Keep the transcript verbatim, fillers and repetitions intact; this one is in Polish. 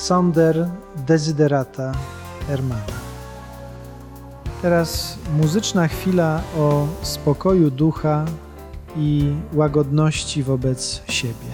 Sonder desiderata Hermana. Teraz muzyczna chwila o spokoju ducha i łagodności wobec siebie.